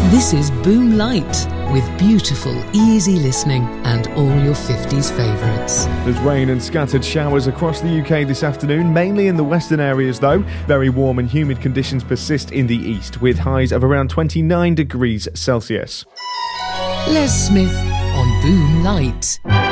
This is Boom Light, with beautiful, easy listening and all your 50s favourites. There's rain and scattered showers across the UK this afternoon, mainly in the western areas though. Very warm and humid conditions persist in the east, with highs of around 29 degrees Celsius. Les Smith on Boom Light.